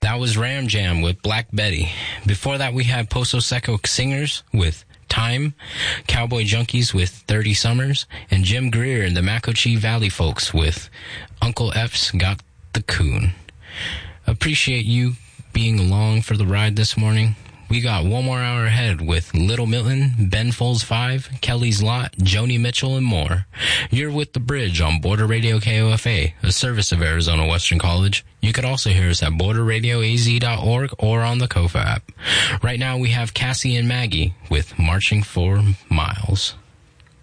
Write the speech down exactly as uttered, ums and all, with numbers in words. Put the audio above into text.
That was Ram Jam with Black Betty. Before that, we had Poso Seco Singers with Time, Cowboy Junkies with thirty Summers, and Jim Greer and the Macochi Valley Folks with Uncle F's Got the Coon. Appreciate you being along for the ride this morning. We got one more hour ahead with Little Milton, Ben Folds five, Kelly's Lot, Joni Mitchell, and more. You're with The Bridge on Border Radio K O F A, a service of Arizona Western College. You could also hear us at border radio a z dot org or on the Kofa app. Right now we have Cassie and Maggie with Marching for Miles.